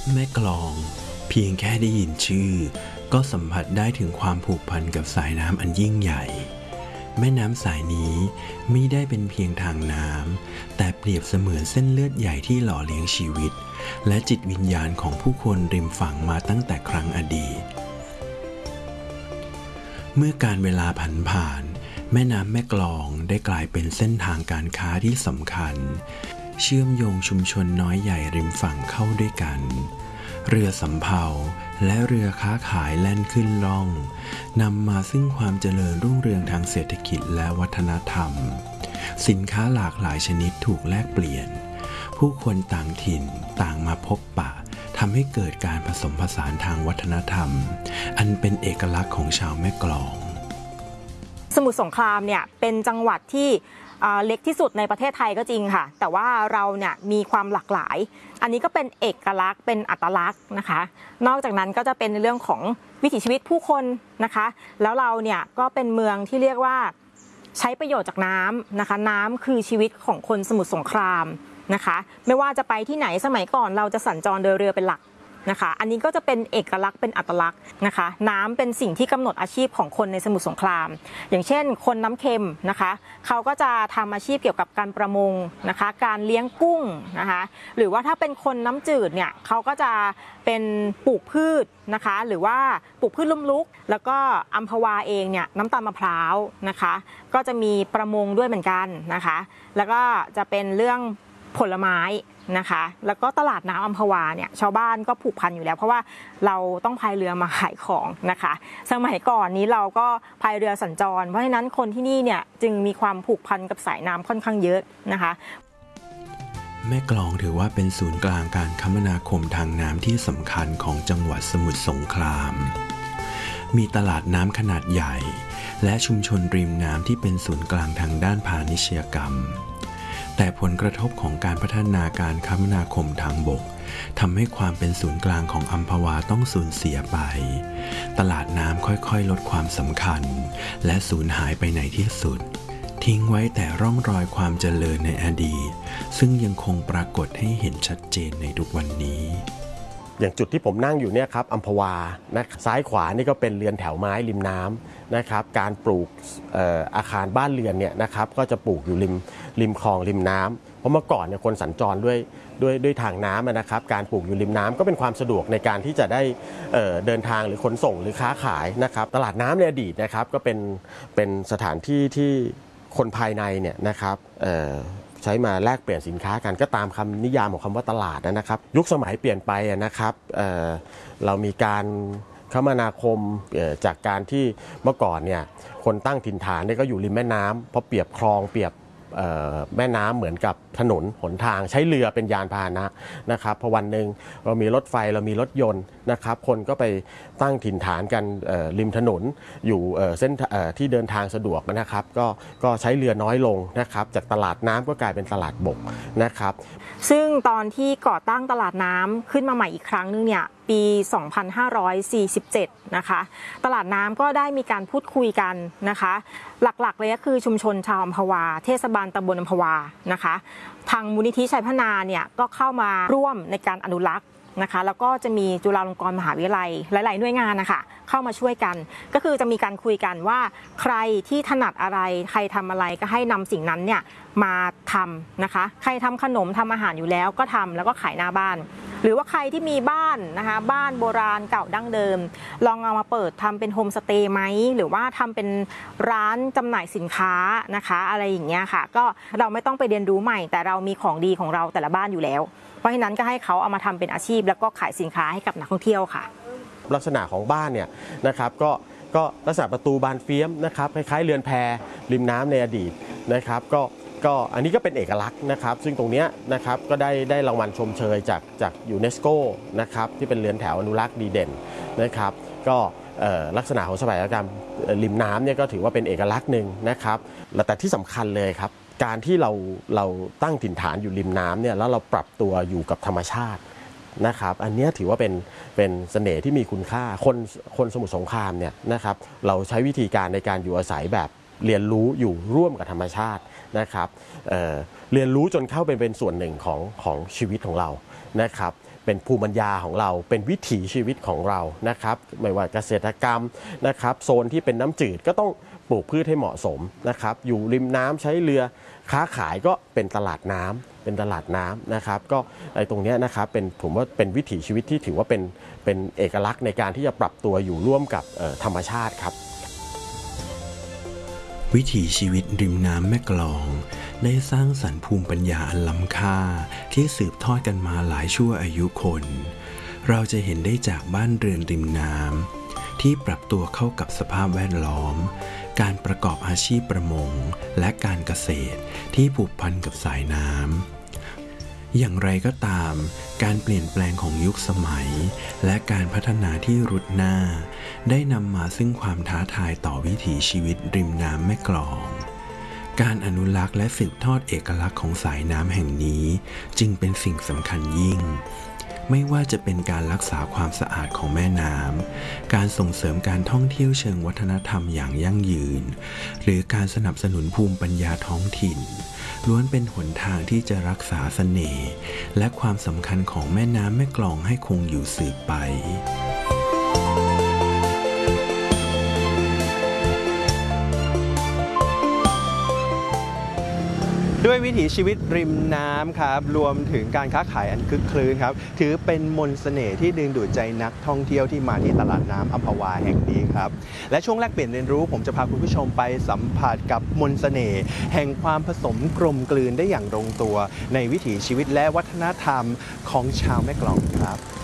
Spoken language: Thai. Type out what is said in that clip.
แม่กลองเพียงแค่ได้ยินชื่อก็สัมผัสได้ถึงความผูกพันกับสายน้ำอันยิ่งใหญ่แม่น้ำสายนี้ไม่ได้เป็นเพียงทางน้ำแต่เปรียบเสมือนเส้นเลือดใหญ่ที่หล่อเลี้ยงชีวิตและจิตวิญญาณของผู้คนริมฝั่งมาตั้งแต่ครั้งอดีตเมื่อการเวลาผันผ่านแม่น้ำแม่กลองได้กลายเป็นเส้นทางการค้าที่สำคัญเชื่อมโยงชุมชนน้อยใหญ่ริมฝั่งเข้าด้วยกันเรือสำเภาและเรือค้าขายแล่นขึ้นล่องนำมาซึ่งความเจริญรุ่งเรืองทางเศรษฐกิจและวัฒนธรรมสินค้าหลากหลายชนิดถูกแลกเปลี่ยนผู้คนต่างถิ่นต่างมาพบปะทำให้เกิดการผสมผสานทางวัฒนธรรมอันเป็นเอกลักษณ์ของชาวแม่กลองสมุทรสงครามเนี่ยเป็นจังหวัดที่เล็กที่สุดในประเทศไทยก็จริงค่ะแต่ว่าเราเนี่ยมีความหลากหลายอันนี้ก็เป็นเอกลักษณ์เป็นอัตลักษณ์นะคะนอกจากนั้นก็จะเป็นในเรื่องของวิถีชีวิตผู้คนนะคะแล้วเราเนี่ยก็เป็นเมืองที่เรียกว่าใช้ประโยชน์จากน้ำนะคะน้ำคือชีวิตของคนสมุทรสงครามนะคะไม่ว่าจะไปที่ไหนสมัยก่อนเราจะสัญจรโดยเรือเป็นหลักนะคะอันนี้ก็จะเป็นเอกลักษณ์เป็นอัตลักษณ์นะคะน้ำเป็นสิ่งที่กำหนดอาชีพของคนในสมุทรสงครามอย่างเช่นคนน้ำเค็มนะคะเขาก็จะทำอาชีพเกี่ยวกับการประมงนะคะการเลี้ยงกุ้งนะคะหรือว่าถ้าเป็นคนน้ำจืดเนี่ยเขาก็จะเป็นปลูกพืชนะคะหรือว่าปลูกพืชลุ่มลุกแล้วก็อัมพวาเองเนี่ยน้ำตาลมะพร้าวนะคะก็จะมีประมงด้วยเหมือนกันนะคะแล้วก็จะเป็นเรื่องผลไม้นะคะแล้วก็ตลาดน้ำอัมพวาเนี่ยชาวบ้านก็ผูกพันอยู่แล้วเพราะว่าเราต้องพายเรือมาขายของนะคะสมัยก่อนนี้เราก็พายเรือสัญจรเพราะฉะนั้นคนที่นี่เนี่ยจึงมีความผูกพันกับสายน้ำค่อนข้างเยอะนะคะแม่กลองถือว่าเป็นศูนย์กลางการคมนาคมทางน้ำที่สำคัญของจังหวัดสมุทรสงครามมีตลาดน้ำขนาดใหญ่และชุมชนริมน้ำที่เป็นศูนย์กลางทางด้านพาณิชยกรรมแต่ผลกระทบของการพัฒนาการคมนาคมทางบกทำให้ความเป็นศูนย์กลางของอัมพวาต้องสูญเสียไปตลาดน้ำค่อยๆลดความสำคัญและสูญหายไปในที่สุดทิ้งไว้แต่ร่องรอยความเจริญในอดีตซึ่งยังคงปรากฏให้เห็นชัดเจนในทุกวันนี้อย่างจุดที่ผมนั่งอยู่เนี่ยครับอัมพวานะซ้ายขวานี่ก็เป็นเรือนแถวไม้ริมน้ำนะครับการปลูกอาคารบ้านเรือนเนี่ยนะครับก็จะปลูกอยู่ริมคลองริมน้ำเพราะเมื่อก่อนเนี่ยคนสัญจรด้วยทางน้ำนะครับการปลูกอยู่ริมน้ำก็เป็นความสะดวกในการที่จะได้เดินทางหรือขนส่งหรือค้าขายนะครับตลาดน้ำในอดีตนะครับก็เป็นสถานที่ที่คนภายในเนี่ยนะครับใช้มาแลกเปลี่ยนสินค้ากันก็ตามคำนิยามของคำว่าตลาดนะครับยุคสมัยเปลี่ยนไปนะครับเรามีการคมนาคมจากการที่เมื่อก่อนเนี่ยคนตั้งถิ่นฐานเนี่ยก็อยู่ริมแม่น้ำเพราะเปรียบคลองเปรียบแม่น้ำเหมือนกับถนนหนทางใช้เรือเป็นยานพาหนะนะครับพอวันหนึ่งเรามีรถไฟเรามีรถยนต์นะครับคนก็ไปตั้งถิ่นฐานกันริมถนนอยู่เส้นที่เดินทางสะดวกนะครับก็ใช้เรือน้อยลงนะครับจากตลาดน้ำก็กลายเป็นตลาดบกนะครับซึ่งตอนที่ก่อตั้งตลาดน้ำขึ้นมาใหม่อีกครั้งนึงเนี่ยปี 2547 นะคะตลาดน้ำก็ได้มีการพูดคุยกันนะคะหลักๆเลยก็คือชุมชนชาวอัมพวาเทศบาลตำบลอัมพวานะคะทางมูลนิธิชัยพัฒนาเนี่ยก็เข้ามาร่วมในการอนุรักษ์นะคะแล้วก็จะมีจุฬาลงกรณ์มหาวิทยาลัยหลายๆหน่วยงานนะคะเข้ามาช่วยกันก็คือจะมีการคุยกันว่าใครที่ถนัดอะไรใครทำอะไรก็ให้นำสิ่งนั้นเนี่ยมาทำนะคะใครทำขนมทำอาหารอยู่แล้วก็ทำแล้วก็ขายหน้าบ้านหรือว่าใครที่มีบ้านนะคะบ้านโบราณเก่าดั้งเดิมลองเอามาเปิดทำเป็นโฮมสเตย์ไหมหรือว่าทำเป็นร้านจำหน่ายสินค้านะคะอะไรอย่างเงี้ยค่ะก็เราไม่ต้องไปเรียนรู้ใหม่แต่เรามีของดีของเราแต่ละบ้านอยู่แล้วเพราะฉะนั้นก็ให้เขาเอามาทำเป็นอาชีพแล้วก็ขายสินค้าให้กับนักท่องเที่ยวค่ะลักษณะของบ้านเนี่ยนะครับก็ลักษณะประตูบานเฟียมนะครับคล้ายๆเรือนแพริมน้ำในอดีตนะครับก็อันนี้ก็เป็นเอกลักษณ์นะครับซึ่งตรงนี้นะครับก็ได้รางวัลชมเชยจากยูเนสโกนะครับที่เป็นเรือนแถวอนุรักษ์ดีเด่นนะครับก็ลักษณะของสถาปัตยกรรมริมน้ำเนี่ยก็ถือว่าเป็นเอกลักษณ์หนึ่งนะครับแต่ที่สำคัญเลยครับการที่เราตั้งถิ่นฐานอยู่ริมน้ำเนี่ยแล้วเราปรับตัวอยู่กับธรรมชาตินะครับอันนี้ถือว่าเป็นเสน่ห์ที่มีคุณค่าคนสมุทรสงครามเนี่ยนะครับเราใช้วิธีการในการอยู่อาศัยแบบเรียนรู้อยู่ร่วมกับธรรมชาตินะครับเรียนรู้จนเข้าเป็นส่วนหนึ่งของชีวิตของเรานะครับเป็นภูมิปัญญาของเราเป็นวิถีชีวิตของเรานะครับไม่ว่าเกษตรกรรมนะครับโซนที่เป็นน้ำจืดก็ต้องปลูกพืชให้เหมาะสมนะครับอยู่ริมน้ำใช้เรือค้าขายก็เป็นตลาดน้ำนะครับก็ไอ้ตรงนี้นะครับผมว่าเป็นวิถีชีวิตที่ถือว่าเป็นเอกลักษณ์ในการที่จะปรับตัวอยู่ร่วมกับธรรมชาติครับวิถีชีวิตริมน้ำแม่กลองได้สร้างสรรค์ภูมิปัญญาอันล้ำค่าที่สืบทอดกันมาหลายชั่วอายุคนเราจะเห็นได้จากบ้านเรือนริมน้ำที่ปรับตัวเข้ากับสภาพแวดล้อมการประกอบอาชีพประมงและการเกษตรที่ผูกพันกับสายน้ำอย่างไรก็ตามการเปลี่ยนแปลงของยุคสมัยและการพัฒนาที่รุดหน้าได้นำมาซึ่งความท้าทายต่อวิถีชีวิตริมน้ำแม่กลองการอนุรักษ์และสืบทอดเอกลักษณ์ของสายน้ำแห่งนี้จึงเป็นสิ่งสำคัญยิ่งไม่ว่าจะเป็นการรักษาความสะอาดของแม่น้ำการส่งเสริมการท่องเที่ยวเชิงวัฒนธรรมอย่างยั่งยืนหรือการสนับสนุนภูมิปัญญาท้องถิ่นล้วนเป็นหนทางที่จะรักษาเสน่ห์และความสำคัญของแม่น้ำแม่กลองให้คงอยู่สืบไปด้วยวิถีชีวิตริมน้ำครับรวมถึงการค้าขายอันคึกครื้นครับถือเป็นมนต์เสน่ห์ที่ดึงดูดใจนักท่องเที่ยวที่มาที่ตลาดน้ำอัมพวาแห่งนี้ครับและช่วงแรกเปลี่ยนเรียนรู้ผมจะพาคุณผู้ชมไปสัมผัสกับมนต์เสน่ห์แห่งความผสมกลมกลืนได้อย่างลงตัวในวิถีชีวิตและวัฒนธรรมของชาวแม่กลองครับ